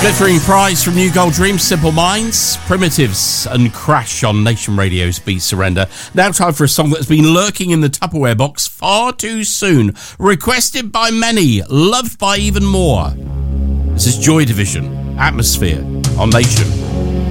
Glittering prize from New Gold Dreams, Simple Minds, Primitives and Crash on Nation Radio's Be Surrender. Now time for a song that's been lurking in the Tupperware box far too soon. Requested by many, loved by even more. This is Joy Division, Atmosphere on Nation.